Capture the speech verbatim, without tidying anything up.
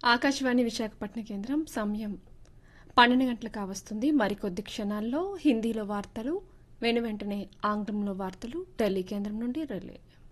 ఆకాశవాణి విశాఖపట్నం కేంద్రం సమయం పన్నెండు గంటలకు కావస్తుంది. మరికొద్ది క్షణాల్లో హిందీలో వార్తలు, వెను వెంటనే ఆంగ్లంలో వార్తలు ఢిల్లీ కేంద్రం నుండి రిలే.